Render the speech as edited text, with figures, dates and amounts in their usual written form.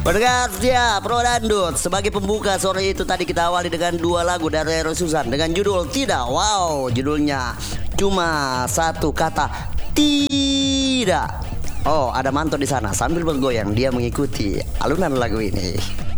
Pendengar setia Pro Dangdut, sebagai pembuka sore itu tadi kita awali dengan dua lagu dari Rere Susan dengan judul Tidak. Wow, judulnya cuma satu kata, tidak. Oh, ada Manto di sana sambil bergoyang dia mengikuti alunan lagu ini.